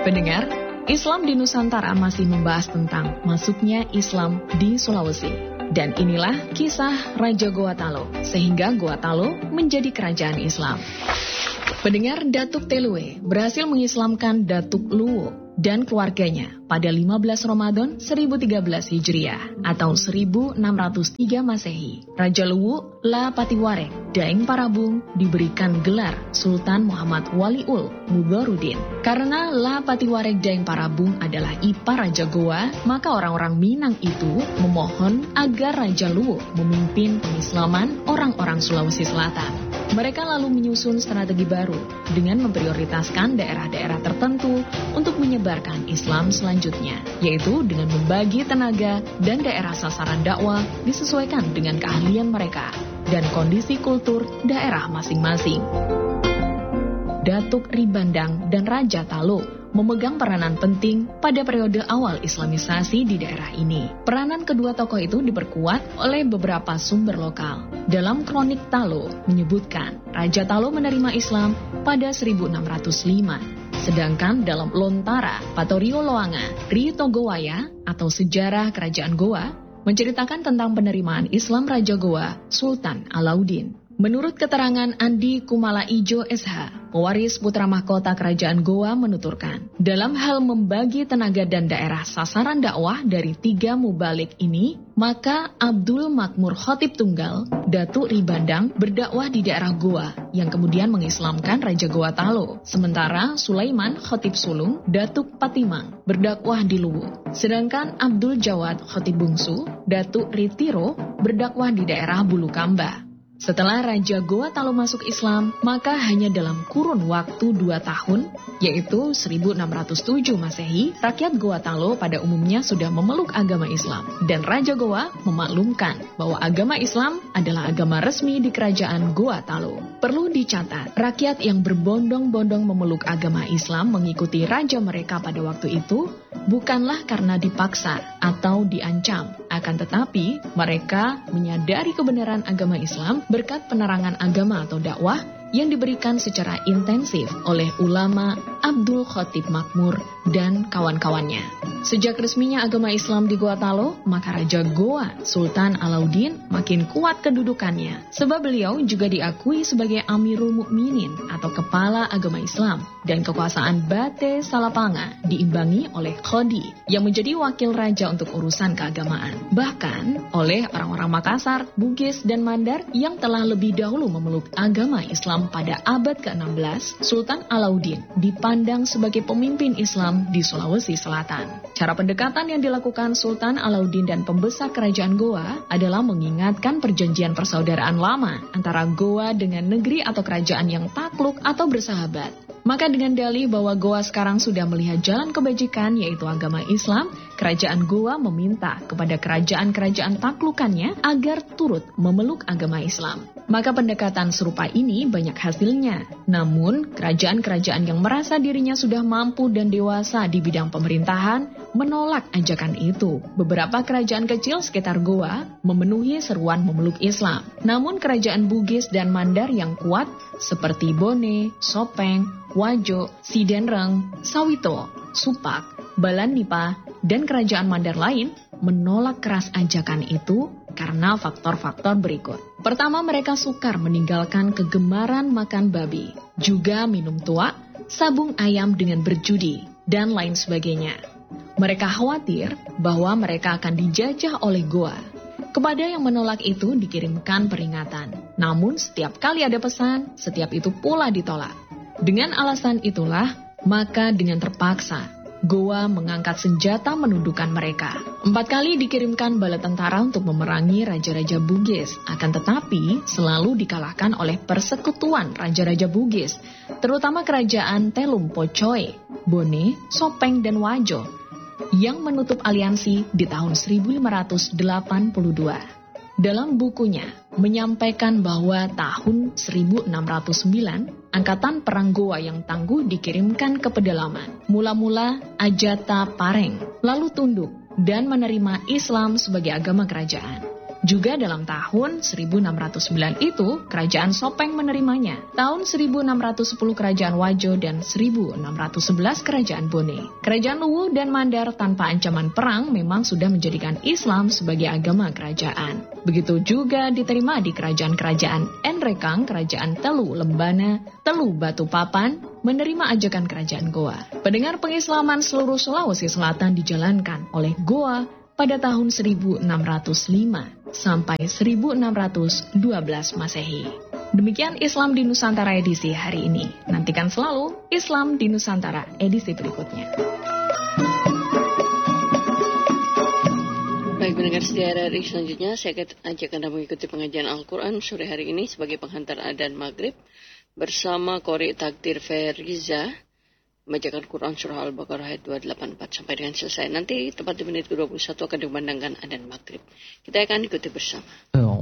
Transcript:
Pendengar, Islam di Nusantara masih membahas tentang masuknya Islam di Sulawesi. Dan inilah kisah Raja Goa Talo, sehingga Goa Talo menjadi kerajaan Islam. Pendengar, Datuk Telue berhasil mengislamkan Datuk Luwo dan keluarganya pada 15 Ramadan 1013 Hijriah atau 1603 Masehi. Raja Luwu La Patiwarek Daeng Parabung diberikan gelar Sultan Muhammad Waliul Mudorudin. Karena La Patiwarek Daeng Parabung adalah ipar Raja Goa, maka orang-orang Minang itu memohon agar Raja Luwu memimpin pengislaman orang-orang Sulawesi Selatan. Mereka lalu menyusun strategi baru dengan memprioritaskan daerah-daerah tertentu untuk menyebarkan Islam selanjutnya, yaitu dengan membagi tenaga dan daerah sasaran dakwah disesuaikan dengan keahlian mereka dan kondisi kultur daerah masing-masing. Datuk Ribandang dan Raja Talo memegang peranan penting pada periode awal Islamisasi di daerah ini. Peranan kedua tokoh itu diperkuat oleh beberapa sumber lokal. Dalam kronik Talo menyebutkan Raja Talo menerima Islam pada 1605. Sedangkan dalam Lontara Patorio Loanga Rito Gowaya atau Sejarah Kerajaan Goa menceritakan tentang penerimaan Islam Raja Goa Sultan Alauddin. Menurut keterangan Andi Kumala Ijo SH, pewaris putra mahkota kerajaan Goa menuturkan, dalam hal membagi tenaga dan daerah sasaran dakwah dari 3 mubalik ini, maka Abdul Makmur Khotib Tunggal, Datuk Ribandang berdakwah di daerah Goa yang kemudian mengislamkan Raja Goa Talo. Sementara Sulaiman Khotib Sulung, Datuk Patimang berdakwah di Luwu. Sedangkan Abdul Jawad Khotib Bungsu, Datuk Ritiro berdakwah di daerah Bulukamba. Setelah Raja Goa Talo masuk Islam, maka hanya dalam kurun waktu 2 tahun, yaitu 1607 Masehi, rakyat Goa Talo pada umumnya sudah memeluk agama Islam. Dan Raja Goa memaklumkan bahwa agama Islam adalah agama resmi di kerajaan Goa Talo. Perlu dicatat, rakyat yang berbondong-bondong memeluk agama Islam mengikuti raja mereka pada waktu itu, bukanlah karena dipaksa atau diancam, akan tetapi mereka menyadari kebenaran agama Islam berkat penerangan agama atau dakwah yang diberikan secara intensif oleh ulama Abdul Khotib Makmur dan kawan-kawannya. Sejak resminya agama Islam di Goa Talo, maka Raja Goa Sultan Alauddin makin kuat kedudukannya, sebab beliau juga diakui sebagai Amirul Mukminin atau kepala agama Islam, dan kekuasaan Bate Salapanga diimbangi oleh Khodi yang menjadi wakil raja untuk urusan keagamaan. Bahkan oleh orang-orang Makassar, Bugis, dan Mandar yang telah lebih dahulu memeluk agama Islam pada abad ke-16, Sultan Alauddin dipandang sebagai pemimpin Islam di Sulawesi Selatan. Cara pendekatan yang dilakukan Sultan Alauddin dan pembesar kerajaan Goa adalah mengingatkan perjanjian persaudaraan lama antara Goa dengan negeri atau kerajaan yang takluk atau bersahabat. Maka dengan dalih bahwa Goa sekarang sudah melihat jalan kebajikan yaitu agama Islam, kerajaan Goa meminta kepada kerajaan-kerajaan taklukannya agar turut memeluk agama Islam. Maka pendekatan serupa ini banyak hasilnya. Namun, kerajaan-kerajaan yang merasa dirinya sudah mampu dan dewasa di bidang pemerintahan menolak ajakan itu. Beberapa kerajaan kecil sekitar Goa memenuhi seruan memeluk Islam. Namun, kerajaan Bugis dan Mandar yang kuat seperti Bone, Sopeng, Wajo, Sidenreng, Sawito, Supak, Balandipa, dan kerajaan Mandar lain menolak keras ajakan itu karena faktor-faktor berikut. Pertama, mereka sukar meninggalkan kegemaran makan babi, juga minum tua, sabung ayam dengan berjudi, dan lain sebagainya. Mereka khawatir bahwa mereka akan dijajah oleh Goa. Kepada yang menolak itu dikirimkan peringatan. Namun setiap kali ada pesan, setiap itu pula ditolak. Dengan alasan itulah, maka dengan terpaksa, Goa mengangkat senjata menundukkan mereka. 4 kali dikirimkan bala tentara untuk memerangi raja-raja Bugis, akan tetapi selalu dikalahkan oleh persekutuan raja-raja Bugis, terutama kerajaan Telum Pocoy, Bone, Sopeng, dan Wajo, yang menutup aliansi di tahun 1582. Dalam bukunya, menyampaikan bahwa tahun 1609, angkatan perang Goa yang tangguh dikirimkan ke pedalaman. Mula-mula Ajata Pareng, lalu tunduk dan menerima Islam sebagai agama kerajaan. Juga dalam tahun 1609 itu, Kerajaan Sopeng menerimanya. Tahun 1610 Kerajaan Wajo dan 1611 Kerajaan Bone. Kerajaan Luwu dan Mandar tanpa ancaman perang memang sudah menjadikan Islam sebagai agama kerajaan. Begitu juga diterima di kerajaan-kerajaan Enrekang, Kerajaan Telu Lembana, Telu Batu Papan, menerima ajakan Kerajaan Goa. Pendengar, pengislaman seluruh Sulawesi Selatan dijalankan oleh Goa pada tahun 1605 sampai 1612 Masehi. Demikian Islam di Nusantara edisi hari ini. Nantikan selalu Islam di Nusantara edisi berikutnya. Baik pendengar setia RRI, selanjutnya saya akan ajak Anda mengikuti pengajian Al-Quran sore hari ini sebagai penghantar adzan maghrib bersama Qori Takdir Feriza membacakan Quran Surah Al-Baqarah ayat 284 sampai dengan selesai. Nanti tepat di menit ke-21 akan dikumandangkan adzan maghrib. Kita akan ikuti bersama.